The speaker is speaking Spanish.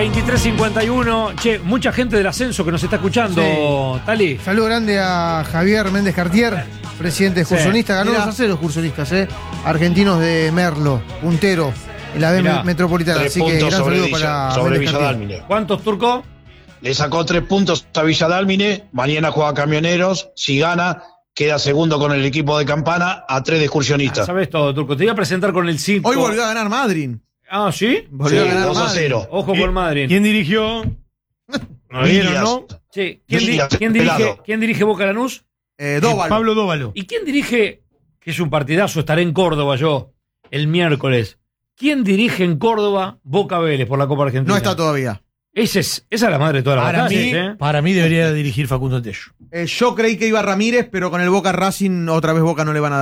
23:51. Che, mucha gente del ascenso que nos está escuchando, sí. Tali. Saludo grande a Javier Méndez Cartier, presidente excursionista. Ganó 2-0 excursionistas, argentinos de Merlo, puntero en la B Metropolitana. Así que gran saludo para sobre Villa Dálmine. ¿Cuántos, Turco? Le sacó 3 puntos a Villa Dálmine. Mañana juega Camioneros. Si gana, queda segundo con el equipo de Campana a 3 de excursionistas. Sabes todo, Turco. Te iba a presentar con el 5. Hoy volvió a ganar Madrid. Ah, ¿sí? Volvió a ganar 2-0. Ojo por Madrid. ¿Quién dirigió? ¿No vieron, no? Sí. ¿Quién dirige Boca Lanús? Dóvalo. Pablo Dóvalo. ¿Y quién dirige, que es un partidazo, estaré en Córdoba yo, el miércoles? ¿Quién dirige en Córdoba Boca Vélez por la Copa Argentina? No está todavía. Esa es la madre de todas las batallas, Para mí debería dirigir Facundo Tello. Yo creí que iba Ramírez, pero con el Boca Racing otra vez Boca no le van a dar.